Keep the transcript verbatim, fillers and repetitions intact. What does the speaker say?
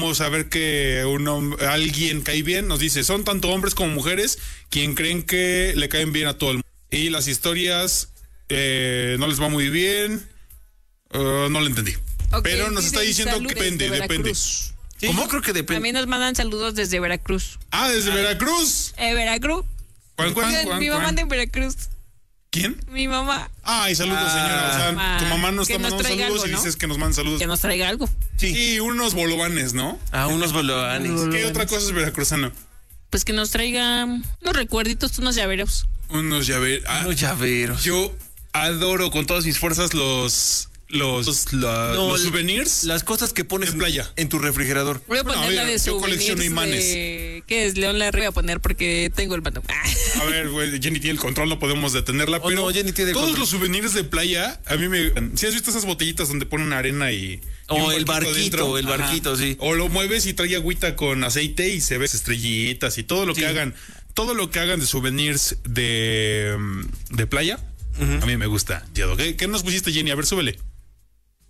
Vamos a ver que un hombre, alguien cae bien, nos dice, son tanto hombres como mujeres quien creen que le caen bien a todo el mundo. Y las historias eh, no les va muy bien, uh, no lo entendí. Okay, pero nos está diciendo que depende, depende. Sí, ¿Cómo? Yo creo que depende. A mí nos mandan saludos desde Veracruz. Ah, desde ah. Veracruz. Eh, Veracruz. ¿Cuán, cuán, cuán, cuán, Mi mamá cuán? de Veracruz. ¿Quién? Mi mamá. Ay, saludos, ah, señora. O sea, ma, tu mamá nos está mandando saludos algo, ¿no? Y dices que nos mandan saludos. Que nos traiga algo. Sí, sí unos bolovanes, ¿no? Ah, unos bolovanes. ¿Qué otra cosa es veracruzano? Pues que nos traiga unos recuerditos, unos llaveros. Unos llaveros. Ah, unos llaveros. Yo adoro con todas mis fuerzas los... Los, los, la, no, los souvenirs. Las cosas que pones en playa. En tu refrigerador. Voy a poner bueno, la de yo colecciono imanes. De... ¿Qué es? León Larry voy a poner porque tengo el mando. A ver, güey, Jenny tiene el control, no podemos detenerla. Oh, pero no, Jenny tiene todos control. Los souvenirs de playa, a mí me... ¿Sí has visto esas botellitas donde ponen arena y... O y el barquito, dentro? el barquito, Ajá. sí. O lo mueves y trae agüita con aceite y se ve estrellitas y todo lo sí. que hagan. Todo lo que hagan de souvenirs de, de playa, uh-huh. a mí me gusta. ¿Qué, ¿Qué nos pusiste, Jenny? A ver, súbele.